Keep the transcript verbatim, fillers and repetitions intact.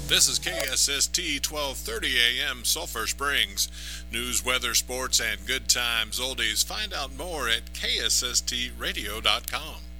This is K S S T twelve thirty A M Sulphur Springs. News, weather, sports, and good times oldies. Find out more at K S S T radio dot com.